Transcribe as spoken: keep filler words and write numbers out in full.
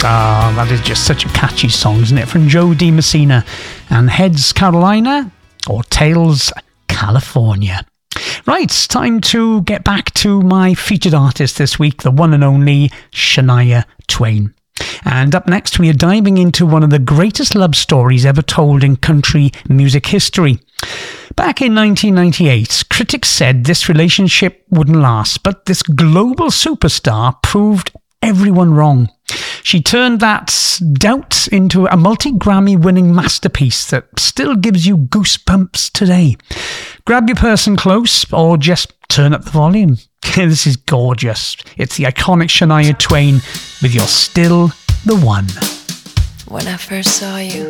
Ah, that is just such a catchy song, isn't it? From Joe DiMessina and Heads, Carolina, or Tails, California. Right, time to get back to my featured artist this week, the one and only Shania Twain. And up next, we are diving into one of the greatest love stories ever told in country music history. Back in nineteen ninety-eight, critics said this relationship wouldn't last, but this global superstar proved everyone wrong. She turned that doubt into a multi-Grammy winning masterpiece that still gives you goosebumps today. Grab your person close or just turn up the volume. This is gorgeous. It's the iconic Shania Twain with You're Still the One. When I first saw you,